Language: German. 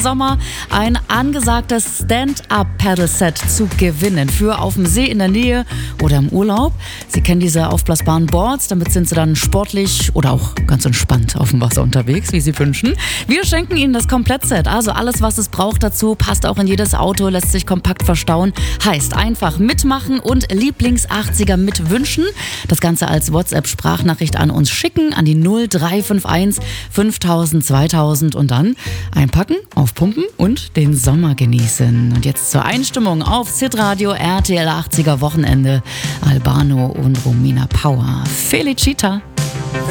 Sommer ein angesagtes Stand-Up-Paddle-Set zu gewinnen für auf dem See in der Nähe oder im Urlaub. Sie kennen diese aufblasbaren Boards, damit sind Sie dann sportlich oder auch ganz entspannt auf dem Wasser unterwegs, wie Sie wünschen. Wir schenken Ihnen das Komplettset, also alles, was es braucht dazu, passt auch in jedes Auto, lässt sich kompakt verstauen. Heißt einfach mitmachen und Lieblings-80er mitwünschen. Das Ganze als WhatsApp-Sprachnachricht an uns schicken, an die 0351 5000 2000 und dann einpacken, aufpumpen und den Sommer genießen. Und jetzt zur Einstimmung auf Zitradio RTL 80er Wochenende. Albano und Romina Power. Felicita.